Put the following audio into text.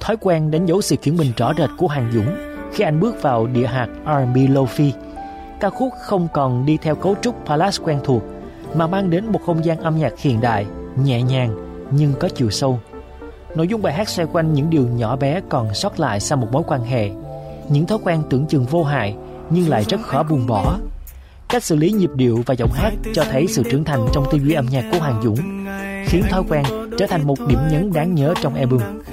thói quen đánh dấu sự chuyển mình rõ rệt của Hoàng Dũng khi anh bước vào địa hạt R&B Lo-fi. Ca khúc không còn đi theo cấu trúc ballad quen thuộc, mà mang đến một không gian âm nhạc hiện đại, nhẹ nhàng nhưng có chiều sâu. Nội dung bài hát xoay quanh những điều nhỏ bé còn sót lại sau một mối quan hệ, những thói quen tưởng chừng vô hại nhưng lại rất khó buông bỏ. Cách xử lý nhịp điệu và giọng hát cho thấy sự trưởng thành trong tư duy âm nhạc của Hoàng Dũng, khiến thói quen trở thành một điểm nhấn đáng nhớ trong album.